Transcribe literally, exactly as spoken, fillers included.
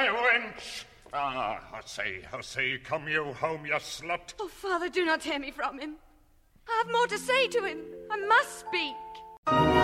wench! Ah, Hussy, Hussy, come you home, you slut. Oh, Father, do not tear me from him. I have more to say to him. I must speak.